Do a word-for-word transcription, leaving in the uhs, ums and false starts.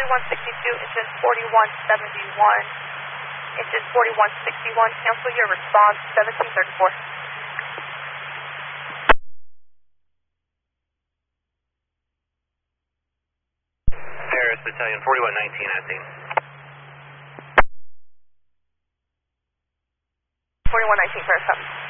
forty-one sixty-two, engine forty-one seventy-one, engine forty-one sixty-one, cancel your response, seventeen thirty-four. Paris Battalion, forty-one nineteen at scene. forty-one nineteen, Paris, up.